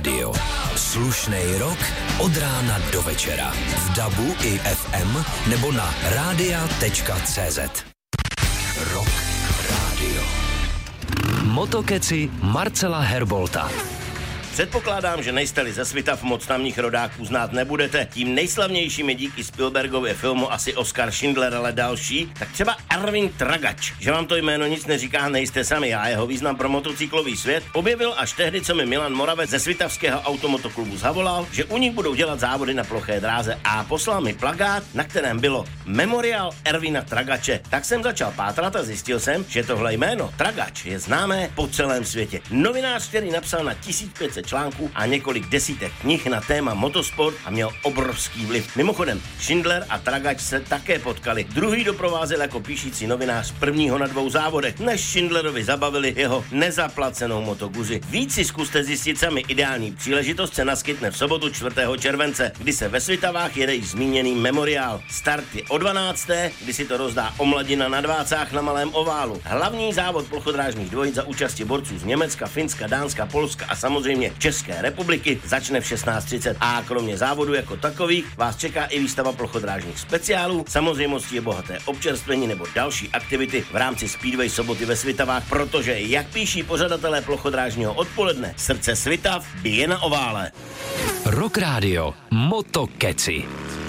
Rádio. Slušnej rock od rána do večera. V DABu i FM nebo na radia.cz. Rock Radio. Motokeci Marcela Herbolta. Předpokládám, že nejste-li ze Svitav, moc tamních rodáků znát nebudete. Tím nejslavnějším je díky Spielbergově filmu asi Oskar Schindler, ale další, tak třeba Erwin Tragač. Že vám to jméno nic neříká, nejste sami, já jeho význam pro motocyklový svět objevil až tehdy, co mi Milan Moravec ze svitavského automotoklubu zavolal, že u nich budou dělat závody na ploché dráze a poslal mi plakát, na kterém bylo Memoriál Erwina Tragače. Tak jsem začal pátrat a zjistil jsem, že tohle jméno Tragač je známé po celém světě. Novinář, který napsal na 1500 článků a několik desítek knih na téma motosport a měl obrovský vliv. Mimochodem, Schindler a Tragač se také potkali. Druhý doprovázel jako píšící novinář prvního na 2 závodech, než Schindlerovi zabavili jeho nezaplacenou motoguzi. Víc si zkuste zjistit sami. Ideální příležitost se naskytne v sobotu 4. července, kdy se ve Svitavách jede již zmíněný memoriál. Start je o 12., kdy si to rozdá Omladina na Dvácách na Malém oválu. Hlavní závod plochodrážních dvojic za účasti borců z Německa, Finska, Dánska, Polska a samozřejmě České republiky začne v 16:30 a kromě závodu jako takových vás čeká i výstava plochodrážních speciálů, samozřejmostí je bohaté občerstvení nebo další aktivity v rámci Speedway soboty ve Svitavách, protože, jak píší pořadatelé plochodrážního odpoledne, srdce Svitav bije na ovále. Rock Radio Motokeci.